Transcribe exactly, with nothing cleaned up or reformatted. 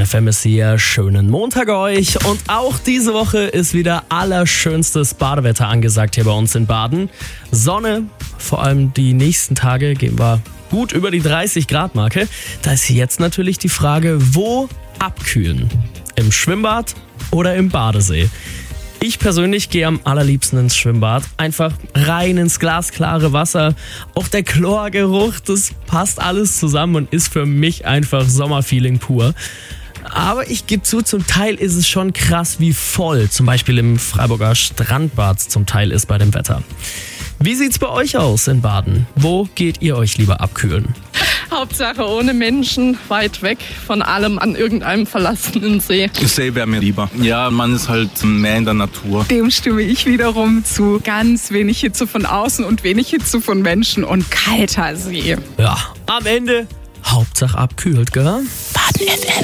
F M ist hier. Schönen Montag euch. Und auch diese Woche ist wieder allerschönstes Badewetter angesagt hier bei uns in Baden. Sonne, vor allem die nächsten Tage gehen wir gut über die dreißig Grad Marke. Da ist jetzt natürlich die Frage, wo abkühlen? Im Schwimmbad oder im Badesee? Ich persönlich gehe am allerliebsten ins Schwimmbad. Einfach rein ins glasklare Wasser. Auch der Chlorgeruch, das passt alles zusammen und ist für mich einfach Sommerfeeling pur. Aber ich gebe zu, zum Teil ist es schon krass, wie voll zum Beispiel im Freiburger Strandbad zum Teil ist bei dem Wetter. Wie sieht's bei euch aus in Baden? Wo geht ihr euch lieber abkühlen? Hauptsache ohne Menschen, weit weg von allem, an irgendeinem verlassenen See. See wäre mir lieber. Ja, man ist halt mehr in der Natur. Dem stimme ich wiederum zu. Ganz wenig Hitze von außen und wenig Hitze von Menschen und kalter See. Ja, am Ende Hauptsache abkühlt, gell? Baden F M.